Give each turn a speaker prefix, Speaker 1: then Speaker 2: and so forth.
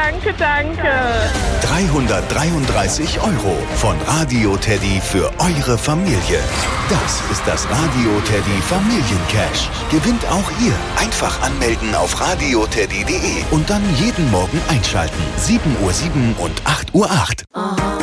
Speaker 1: danke.
Speaker 2: 333 € von Radio Teddy für eure Familie. Das ist das Radio Teddy Familiencash. Gewinnt auch ihr. Einfach anmelden auf radioteddy.de und dann jeden Morgen einschalten. 7:07 und 8:08 Aha.